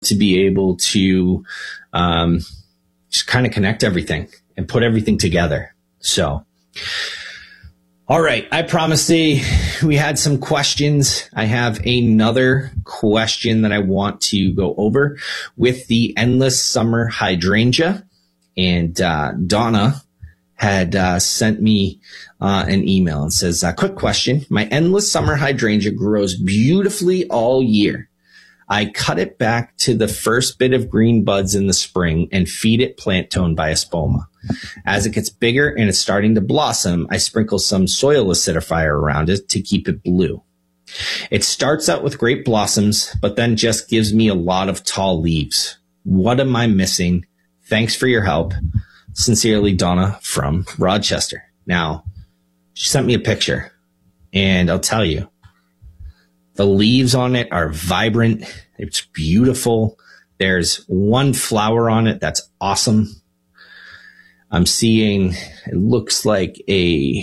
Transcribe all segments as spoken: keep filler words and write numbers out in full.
to be able to um, just kind of connect everything and put everything together. So, all right. I promised they, we had some questions. I have another question that I want to go over with the Endless Summer Hydrangea. And uh, Donna had uh, sent me uh, an email and says, uh, quick question. My Endless Summer Hydrangea grows beautifully all year. I cut it back to the first bit of green buds in the spring and feed it Plant Tone by Espoma. As it gets bigger and it's starting to blossom, I sprinkle some soil acidifier around it to keep it blue. It starts out with great blossoms, but then just gives me a lot of tall leaves. What am I missing? Thanks for your help. Sincerely, Donna from Rochester. Now, she sent me a picture, and I'll tell you, the leaves on it are vibrant. It's beautiful. There's one flower on it that's awesome. I'm seeing, it looks like a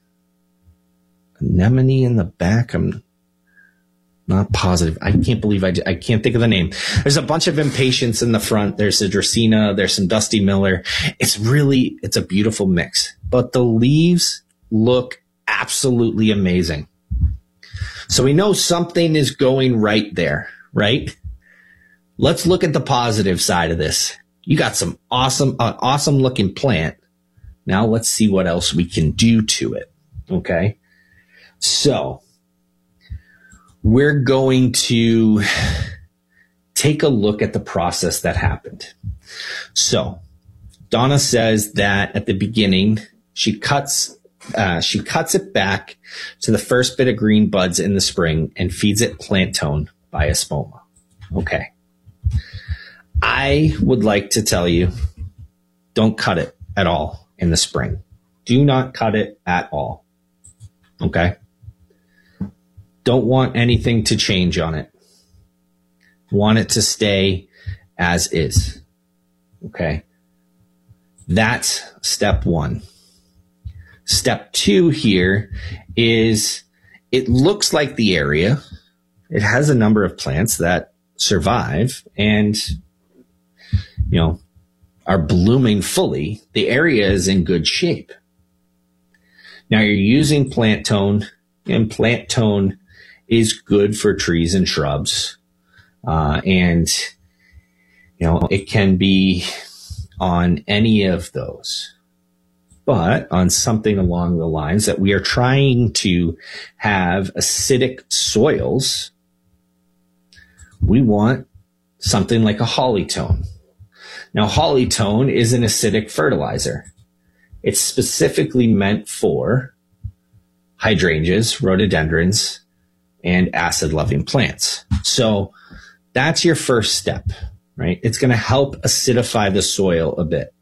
anemone in the back. I'm not positive. I can't believe I, I can't think of the name. There's a bunch of impatiens in the front. There's a Dracaena. There's some Dusty Miller. It's really, it's a beautiful mix. But the leaves look absolutely amazing. So we know something is going right there, right? Let's look at the positive side of this. You got some awesome, uh, awesome looking plant. Now let's see what else we can do to it. Okay. So we're going to take a look at the process that happened. So Donna says that at the beginning, she cuts, uh, she cuts it back to the first bit of green buds in the spring and feeds it Plant Tone by Espoma. Okay. I would like to tell you, don't cut it at all in the spring. Do not cut it at all. Okay? Don't want anything to change on it. Want it to stay as is. Okay? That's step one. Step two here is it looks like the area, it has a number of plants that survive and you know, are blooming fully. The area is in good shape. Now you're using Plant Tone, and Plant Tone is good for trees and shrubs. Uh, and, you know, it can be on any of those. But on something along the lines that we are trying to have acidic soils, we want something like a Holly Tone. Now, Holly Tone is an acidic fertilizer. It's specifically meant for hydrangeas, rhododendrons, and acid-loving plants. So that's your first step, right? It's going to help acidify the soil a bit.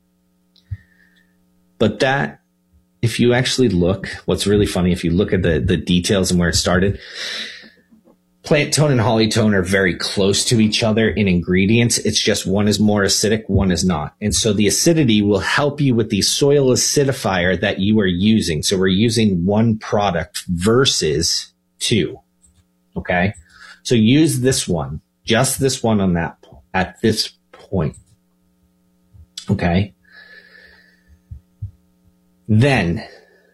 But that, if you actually look, what's really funny, if you look at the, the details and where it started, Plant Tone and Holly Tone are very close to each other in ingredients. It's just one is more acidic, one is not. And so the acidity will help you with the soil acidifier that you are using. So we're using one product versus two. Okay. So use this one, just this one on that, at this point. Okay. Then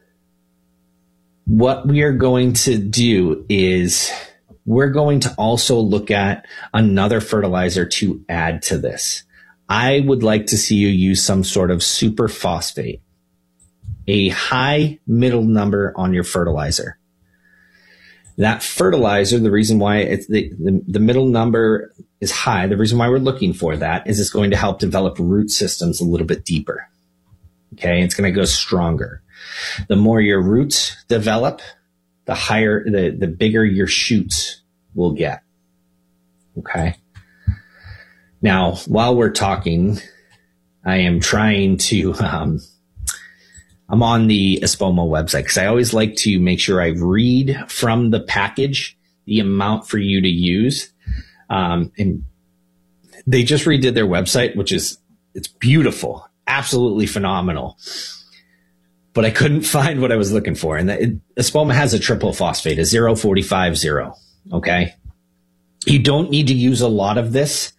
what we are going to do is we're going to also look at another fertilizer to add to this. I would like to see you use some sort of superphosphate, a high middle number on your fertilizer. That fertilizer, the reason why it's the, the, the middle number is high, the reason why we're looking for that is it's going to help develop root systems a little bit deeper. Okay, it's going to go stronger. The more your roots develop, the higher, the, the bigger your shoots will get. Okay. Now, while we're talking, I am trying to, um, I'm on the Espoma website because I always like to make sure I read from the package the amount for you to use. Um, and they just redid their website, which is, it's beautiful, absolutely phenomenal. But I couldn't find what I was looking for. And the, it, Espoma has a triple phosphate, a zero forty-five zero. Okay. You don't need to use a lot of this.